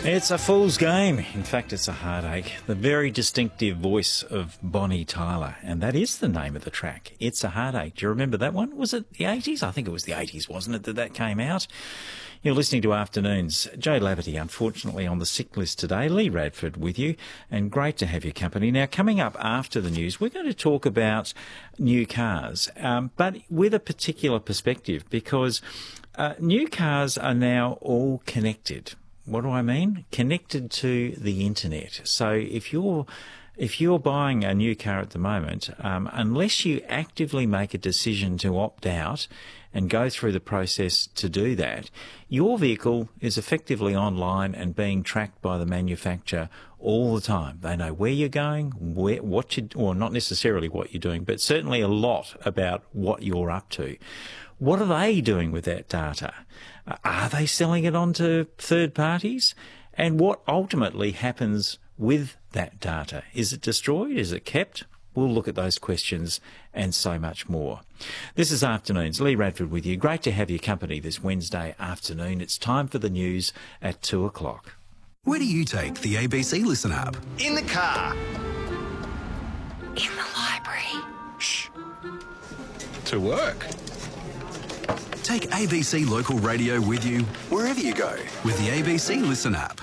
It's a fool's game. In fact, it's a heartache. The very distinctive voice of Bonnie Tyler, and that is the name of the track. It's a Heartache. Do you remember that one? Was it the 80s? I think it was the 80s, wasn't it, that came out? You're listening to Afternoons. Joe Laverty, unfortunately, on the sick list today. Lee Radford with you, and great to have your company. Now, coming up after the news, we're going to talk about new cars, but with a particular perspective, because new cars are now all connected. What do I mean? Connected to the internet. So if you're buying a new car at the moment, unless you actively make a decision to opt out and go through the process to do that, your vehicle is effectively online and being tracked by the manufacturer all the time. They know where you're going, or not necessarily what you're doing, but certainly a lot about what you're up to. What are they doing with that data? Are they selling it on to third parties? And what ultimately happens with that data? Is it destroyed? Is it kept? We'll look at those questions and so much more. This is Afternoons. Lee Radford with you. Great to have your company this Wednesday afternoon. It's time for the news at 2 o'clock. Where do you take the ABC Listen app? In the car. In the library. Shh. To work. Take ABC Local Radio with you wherever you go with the ABC Listen app.